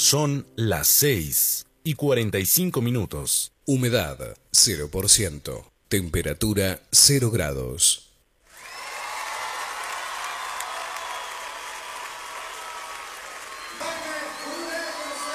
Son las 6:45. Humedad 0%. Temperatura 0 grados.